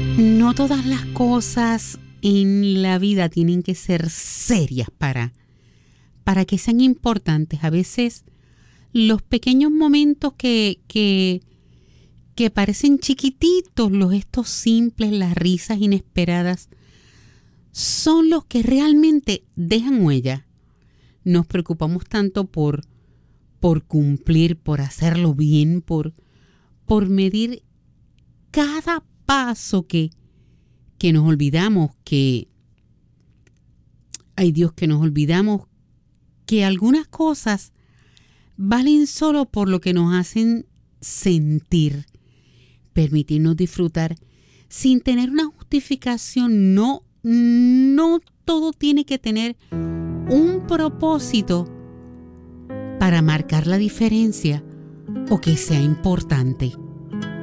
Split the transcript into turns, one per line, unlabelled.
No todas las cosas en la vida tienen que ser serias para que sean importantes. A veces los pequeños momentos que parecen chiquititos, los gestos simples, las risas inesperadas, son los que realmente dejan huella. Nos preocupamos tanto por cumplir, por hacerlo bien, por medir cada paso que nos olvidamos que nos olvidamos que algunas cosas valen solo por lo que nos hacen sentir, permitirnos disfrutar sin tener una justificación. No todo tiene que tener un propósito para marcar la diferencia o que sea importante.